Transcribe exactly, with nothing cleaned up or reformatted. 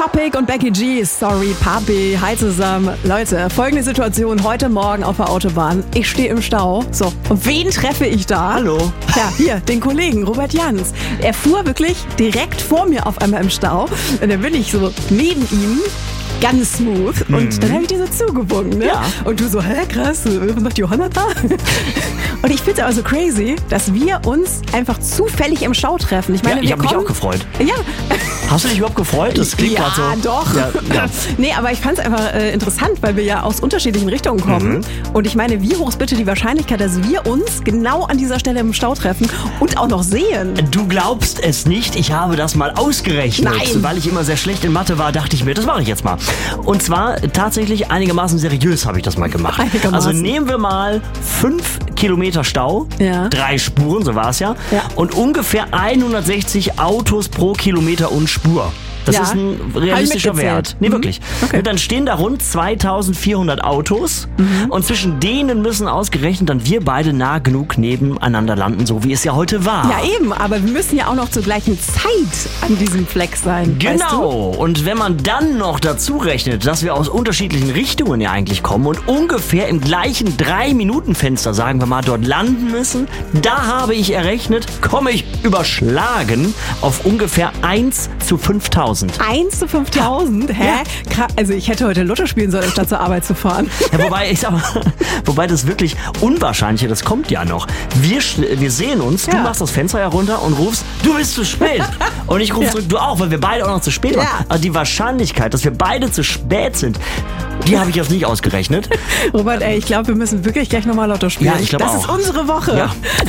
Topic und Becky G, sorry Papi, hi zusammen. Leute, folgende Situation heute Morgen auf der Autobahn. Ich stehe im Stau. So, und wen treffe ich da? Hallo. Ja, hier, den Kollegen Robert Jans. Er fuhr wirklich direkt vor mir auf einmal im Stau. Und dann bin ich so neben ihm. Ganz smooth. Und mhm. dann habe ich dir so zugewunken, ne? Ja. Und du so, hä, krass, was macht Johanna da? Und ich finde es aber so crazy, dass wir uns einfach zufällig im Stau treffen. Ich meine, ja, ich wir habe mich kommen, auch gefreut. Ja. Hast du dich überhaupt gefreut? Das klingt ja, gerade so. Doch. Ja, ja. Nee, aber ich fand es einfach äh, interessant, weil wir ja aus unterschiedlichen Richtungen kommen. Mhm. Und ich meine, wie hoch ist bitte die Wahrscheinlichkeit, dass wir uns genau an dieser Stelle im Stau treffen und auch noch sehen? Du glaubst es nicht, ich habe das mal ausgerechnet. Nein. Weil ich immer sehr schlecht in Mathe war, dachte ich mir, das mache ich jetzt mal. Und zwar tatsächlich einigermaßen seriös habe ich das mal gemacht. Also nehmen wir mal fünf Kilometer Stau, ja. drei Spuren, so war es ja, ja, und ungefähr hundertsechzig Autos pro Kilometer und Spur. Das ja. ist ein realistischer Wert. Nee, mhm. wirklich. Okay. Und dann stehen da rund zweitausendvierhundert Autos mhm. und zwischen denen müssen ausgerechnet dann wir beide nah genug nebeneinander landen, so wie es ja heute war. Ja eben, aber wir müssen ja auch noch zur gleichen Zeit an diesem Fleck sein. Genau. Weißt du? Und wenn man dann noch dazu rechnet, dass wir aus unterschiedlichen Richtungen ja eigentlich kommen und ungefähr im gleichen drei Minuten Fenster, sagen wir mal, dort landen müssen, da habe ich errechnet, komme ich überschlagen auf ungefähr eins zu fünftausend. eins zu fünftausend? Hä? Ja. Also ich hätte heute Lotto spielen sollen, statt zur Arbeit zu fahren. Ja, wobei, ich sag mal, wobei das wirklich Unwahrscheinliche, das kommt ja noch. Wir, wir sehen uns, ja. Du machst das Fenster herunter und rufst, du bist zu spät. Und ich rufe ja. zurück, du auch, weil wir beide auch noch zu spät waren. Ja. Aber die Wahrscheinlichkeit, dass wir beide zu spät sind, die habe ich jetzt nicht ausgerechnet. Robert, ey, ich glaube, wir müssen wirklich gleich nochmal Lotto spielen. Ja, ich glaube auch. Das ist unsere Woche. Ja.